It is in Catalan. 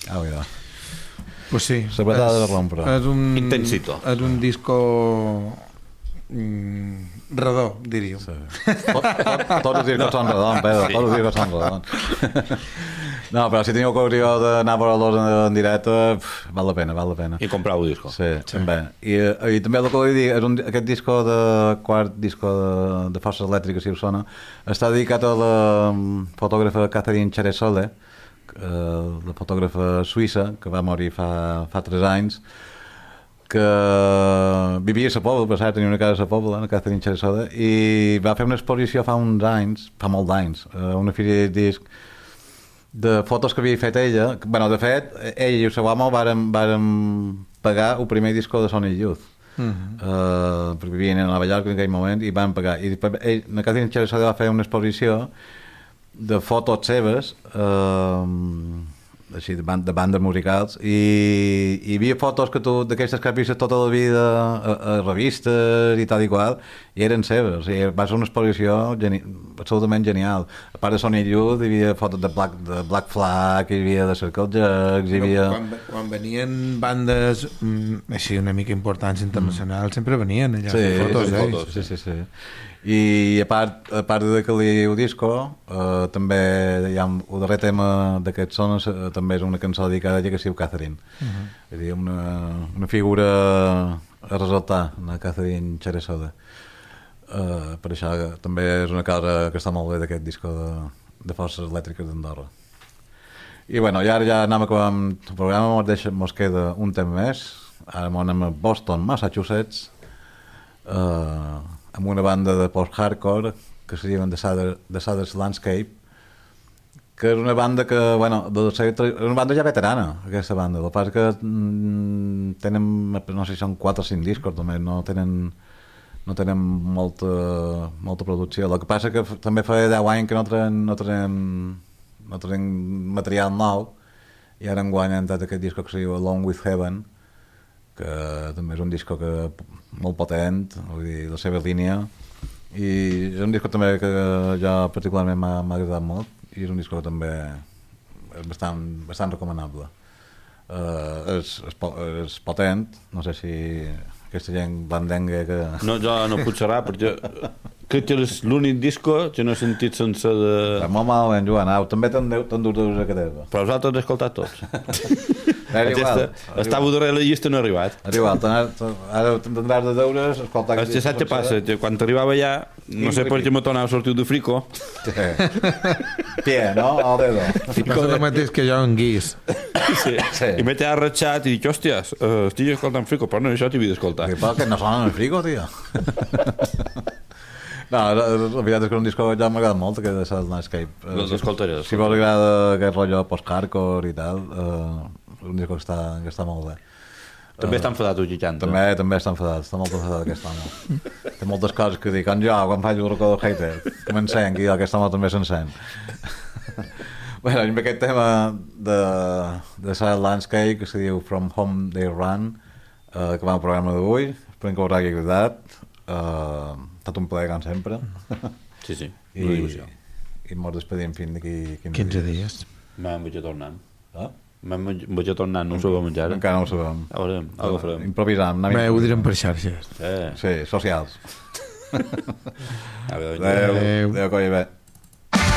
Ah, mira. Pues sí. La patada de rompre. Intensito. És un disco redó, diríem. Sí. Tots els discos són redons, Pedro. Sí. Tots els discos són redons. No, però si teniu ocasió d'anar a veure-los en directe, val la pena. I comprar un disco. Sí, també. I també el que vull dir és aquest disco quart disco de Forces Elèctriques, si us sona, està dedicat a la fotògrafa Catherine Ceresole, la fotògrafa suïssa, que va morir fa 3 anys, que vivia a la Pobla, per cert, tenia una casa a la Pobla, la Catherine Ceresole, i va fer una exposició fa molts anys, una fira de disc de fotos que havia fet ella. Bueno, de fet, ella i el seu home varen pagar el primer disco de Sonic Youth. Perquè vivien a Nova York en aquell moment i van pagar. I la Catherine Ceresole va fer una exposició de fotos seves, així de bandes musicals, i hi havia fotos d'aquestes que has vist tota la vida a revistes i tal i qual, i eren seves. O sigui, va ser una exposició absolutament genial. A part de Sonic Youth, hi havia fotos de Black Flag, hi havia de Circle Jerks, hi havia... Quan venien bandes així una mica importants internacionals, sempre venien allà. Fotos. Sí. I a part de que li diu disco, també hi ha el darrer tema d'aquest son, també és una cançó dedicada a ella que es diu Catherine. És dir, una figura a resaltar, la Catherine Ceresole. Per això també és una cosa que està molt bé d'aquest disco de Forces Elèctriques d'Andorra. I bueno, i ara ja anem a acabar amb el programa. Mos queda un tema més. Ara anem a Boston, Massachusetts, amb una banda de post-hardcore que se diuen The Saddest Landscape, que és una banda que, bueno, és una banda ja veterana, aquesta banda. El que passa que tenen, no sé si són 4 o 5 discos, només, no tenen molta producció. El que passa que també fa 10 anys que no tenen material nou, i ara enguany han dat aquest disco que se diu Along with Heaven, que també és un disco molt potent, vull dir, la seva línia, i és un disco també que jo particularment m'ha agradat molt, i és un disco que també és bastant recomanable. És potent, no sé si aquesta gent blandenga que... No, jo no puc xerrar, perquè crec que és l'únic disco que no he sentit sense de... Però molt malament, Joan, també te'n durs a cadeva. Però vosaltres heu escoltat tots. Estava darrere la llista, no ha arribat. Ara tindràs de deures escoltar... Saps què passa? Que quan arribava allà, no sé per què me tornava a sortir de frico. Pie, no? Al dedo. Passa el mateix que jo en Guís. Sí. I m'he quedat ratxat i dic, hòsties, estic escoltant frico, però no, això t'hi havia d'escoltar. Que no sonen el frico, tio. No, la veritat és que és un disco que ja m'ha agradat molt, aquest de Sad Landscape. L'escoltaré. Si vos agrada aquest rotllo post-hardcore i tal, és un disco que està molt bé. També està enfadat, el Gigant. També està enfadat, està molt enfadat aquest home. Té moltes coses que dic, quan faig el record del hater, que m'encenc, i aquest home també s'encén. Bueno, amb aquest tema de Sad Landscape, que se diu From Home They Run, que va al programa d'avui, esperem que us hagi agradat. Tot un plaer, com sempre. Sí, i mos despedim fins d'aquí 15 dies. Me'n vaig a tornar. Me'n vaig a tornar, no ho sabem encara. Encara no ho sabem. A veure, ho farem. Improvisam. Ho direm per xarxes. Sí, socials. Adéu. Adéu, colla bé.